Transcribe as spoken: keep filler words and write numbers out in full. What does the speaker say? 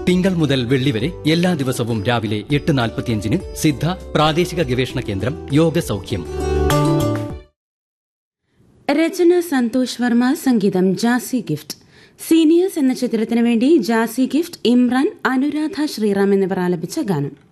തിങ്കൾ മുതൽ വെള്ളി വരെ എല്ലാ ദിവസവും രാവിലെ എട്ട് നാൽപ്പത്തിയഞ്ചിന് സിദ്ധ പ്രാദേശിക ഗവേഷണ കേന്ദ്രം യോഗ സൗഖ്യം. രചന സന്തോഷ് വർമ്മ, സംഗീതം ജാസി ഗിഫ്റ്റ്. സീനിയേഴ്സ് എന്ന ചിത്രത്തിനു വേണ്ടി ജാസി ഗിഫ്റ്റ്, ഇമ്രാൻ, അനുരാധ ശ്രീറാം എന്നിവർ ആലപിച്ച ഗാനം.